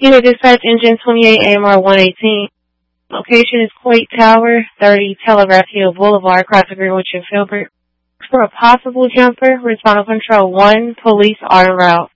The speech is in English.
Unit Dispatch Engine 28 AMR 118. Location is Coit Tower, 30 Telegraph Hill Boulevard, across the Greenwich and Filbert. For a possible jumper, respond to Control 1, police are en route.